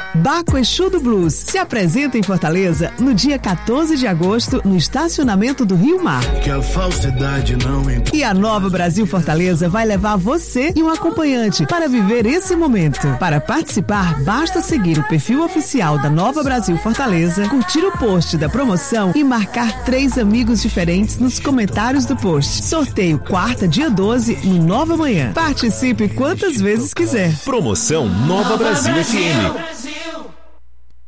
Baco Exu do Blues se apresenta em Fortaleza no dia 14 de agosto no estacionamento do Rio Mar. Que a falsidade não importa. E a Nova Brasil Fortaleza vai levar você e um acompanhante para viver esse momento. Para participar, basta seguir o perfil oficial da Nova Brasil Fortaleza, curtir o post da promoção e marcar 3 amigos diferentes nos comentários do post. Sorteio quarta, dia 12, no Nova Manhã. Participe quantas vezes quiser. Promoção Nova Brasil FM.